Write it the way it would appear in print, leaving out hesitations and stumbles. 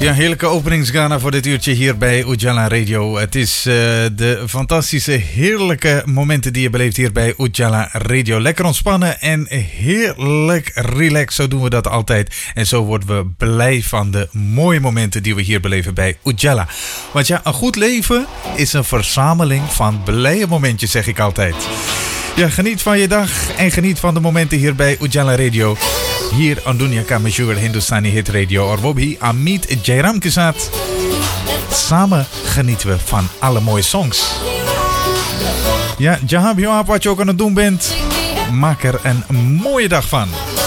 Ja, heerlijke openingsgana voor dit uurtje hier bij Ujala Radio. Het is de fantastische, heerlijke momenten die je beleeft hier bij Ujala Radio. Lekker ontspannen en heerlijk relaxed. Zo doen we dat altijd. En zo worden we blij van de mooie momenten die we hier beleven bij Ujala. Want ja, een goed leven is een verzameling van blije momentjes, zeg ik altijd. Ja, geniet van je dag en geniet van de momenten hier bij Ujala Radio. Hier aan Dunia Ka Mashhoor Hindustani Hit Radio. और वो भी Amit Jairam के साथ. Samen genieten we van alle mooie songs. Ja, जहां भी हो आप wat je ook aan het doen bent, maak er een mooie dag van.